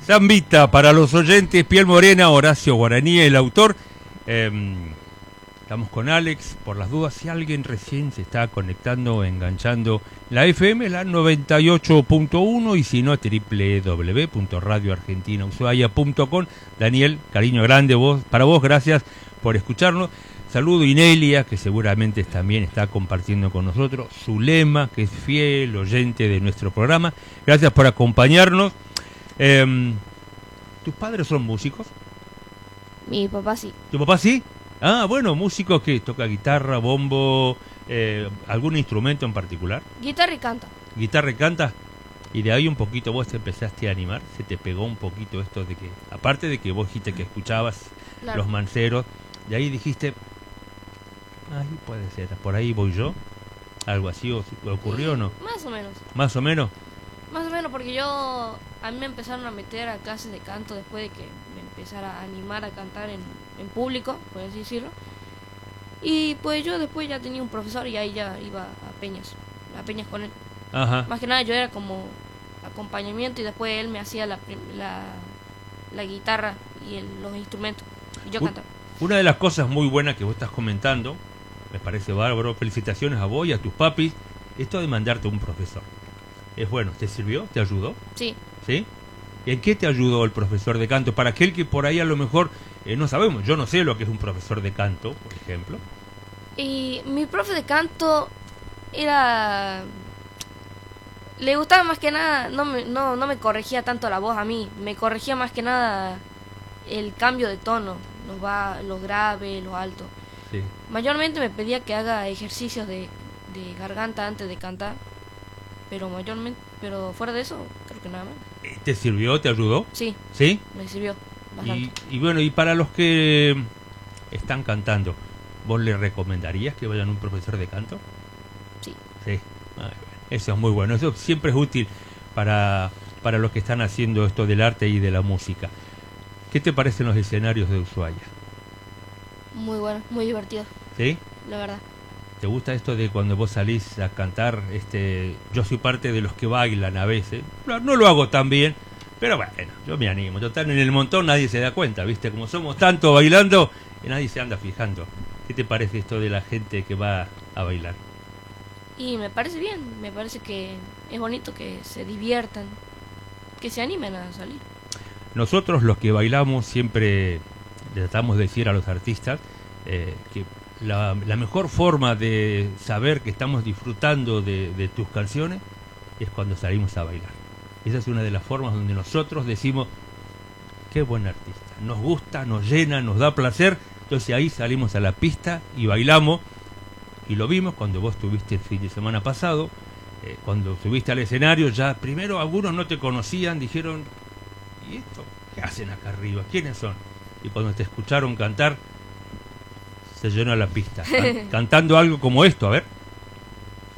Zambita para los oyentes, piel morena, Horacio Guaraní, el autor. Estamos con Alex, por las dudas, si alguien recién se está conectando o enganchando la FM, la 98.1, y si no, www.radioargentinaushuaia.com. Daniel, cariño grande para vos, gracias por escucharnos. Saludo a Inelia, que seguramente también está compartiendo con nosotros. Zulema, que es fiel oyente de nuestro programa. Gracias por acompañarnos. ¿Tus padres son músicos? Mi papá sí. ¿Tu papá sí? Ah, bueno, músico que toca guitarra, bombo, algún instrumento en particular. Guitarra y canta. Guitarra y canta. Y de ahí un poquito vos te empezaste a animar, se te pegó un poquito esto de que, aparte de que vos dijiste que escuchabas los manceros, de ahí dijiste, ahí puede ser, por ahí voy yo, algo así ocurrió o no. Más o menos. Más o menos. Más o menos, porque a mí me empezaron a meter a clases de canto después de que me empezara a animar a cantar en público, por así decirlo. Y pues yo después ya tenía un profesor y ahí ya iba a peñas con él. Ajá. Más que nada yo era como acompañamiento y después él me hacía la guitarra y los instrumentos y yo cantaba. Una de las cosas muy buenas que vos estás comentando, me parece bárbaro, felicitaciones a vos y a tus papis, esto de mandarte un profesor. Es bueno, ¿te sirvió? ¿Te ayudó? Sí. ¿Sí? ¿Y en qué te ayudó el profesor de canto? Para aquel que por ahí a lo mejor no sabemos, yo no sé lo que es un profesor de canto, por ejemplo. Y mi profe de canto le gustaba más que nada, no me corregía tanto la voz a mí, me corregía más que nada el cambio de tono, los graves, los altos. Sí. Mayormente me pedía que haga ejercicios de garganta antes de cantar, pero fuera de eso, creo que nada más. ¿Te sirvió? ¿Te ayudó? Sí. ¿Sí? Me sirvió bastante. Y bueno, y para los que están cantando, ¿vos le recomendarías que vayan a un profesor de canto? Sí. Sí. Bueno, eso es muy bueno. Eso siempre es útil para los que están haciendo esto del arte y de la música. ¿Qué te parecen los escenarios de Ushuaia? Muy bueno, muy divertido. ¿Sí? La verdad. ¿Te gusta esto de cuando vos salís a cantar? Yo soy parte de los que bailan a veces. No lo hago tan bien, pero bueno, yo me animo. Total, en el montón nadie se da cuenta, ¿viste? Como somos tanto bailando, nadie se anda fijando. ¿Qué te parece esto de la gente que va a bailar? Y me parece bien, me parece que es bonito que se diviertan, que se animen a salir. Nosotros los que bailamos siempre tratamos de decir a los artistas que la mejor forma de saber que estamos disfrutando de tus canciones es cuando salimos a bailar. Esa es una de las formas donde nosotros decimos, qué buen artista, nos gusta, nos llena, nos da placer. Entonces ahí salimos a la pista y bailamos, y lo vimos cuando vos estuviste el fin de semana pasado, cuando subiste al escenario. Ya primero algunos no te conocían, dijeron, ¿y esto? ¿Qué hacen acá arriba? ¿Quiénes son? Y cuando te escucharon cantar, se llenó la pista, cantando algo como esto, a ver.